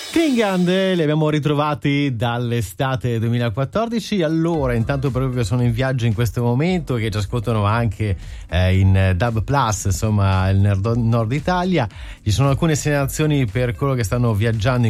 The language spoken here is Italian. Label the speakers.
Speaker 1: Klinghand, li abbiamo ritrovati dall'estate 2014. Allora, intanto per quelli che sono in viaggio in questo momento, che ci ascoltano anche in Dub Plus, insomma il Nord Italia, ci sono alcune segnalazioni per coloro che stanno viaggiando